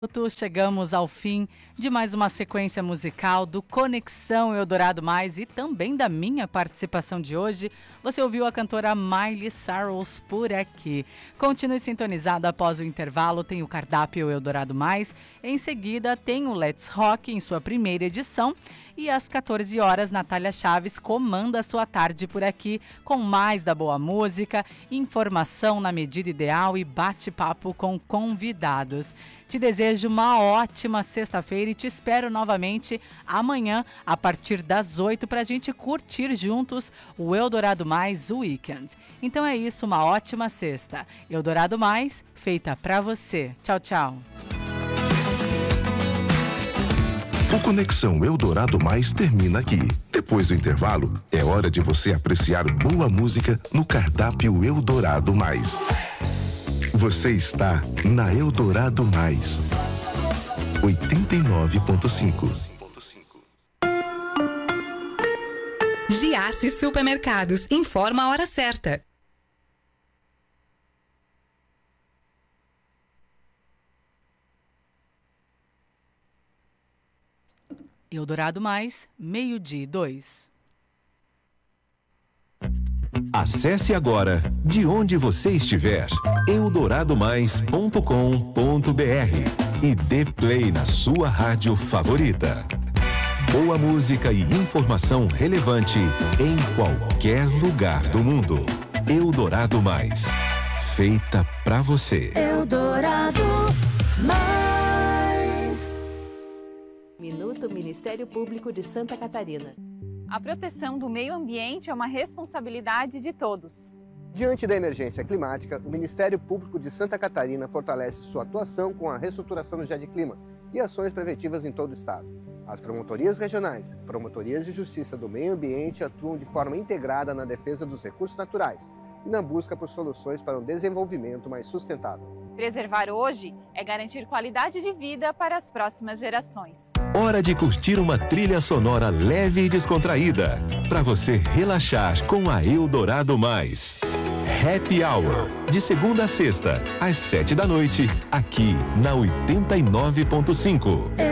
Chegamos ao fim de mais uma sequência musical do Conexão Eldorado Mais e também da minha participação de hoje. Você ouviu a cantora Miley Cyrus por aqui. Continue sintonizado após o intervalo, tem o Cardápio Eldorado Mais. Em seguida tem o Let's Rock em sua primeira edição. E às 14 horas, Natália Chaves comanda a sua tarde por aqui com mais da boa música, informação na medida ideal e bate-papo com convidados. Te desejo uma ótima sexta-feira e te espero novamente amanhã a partir das 8 para a gente curtir juntos o Eldorado Mais Weekend. Então é isso, uma ótima sexta. Eldorado Mais, feita para você. Tchau, tchau. O Conexão Eldorado Mais termina aqui. Depois do intervalo, é hora de você apreciar boa música no Cardápio Eldorado Mais. Você está na Eldorado Mais. 89.5. Giasse Supermercados. Informa a hora certa. Eldorado Mais, 12:02. Acesse agora, de onde você estiver, eldoradomais.com.br e dê play na sua rádio favorita. Boa música e informação relevante em qualquer lugar do mundo. Eldorado Mais, feita pra você. Eldorado Mais. Minuto Ministério Público de Santa Catarina. A proteção do meio ambiente é uma responsabilidade de todos. Diante da emergência climática, o Ministério Público de Santa Catarina fortalece sua atuação com a reestruturação do GEDClima e ações preventivas em todo o estado. As promotorias regionais, promotorias de justiça do meio ambiente atuam de forma integrada na defesa dos recursos naturais e na busca por soluções para um desenvolvimento mais sustentável. Preservar hoje é garantir qualidade de vida para as próximas gerações. Hora de curtir uma trilha sonora leve e descontraída, para você relaxar com a Eldorado Mais. Happy Hour, de segunda a sexta, às 7 da noite, aqui na 89.5.